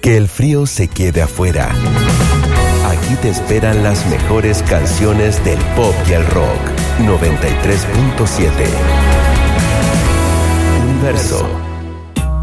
Que el frío se quede afuera. Aquí te esperan las mejores canciones del pop y el rock. 93.7 Universo.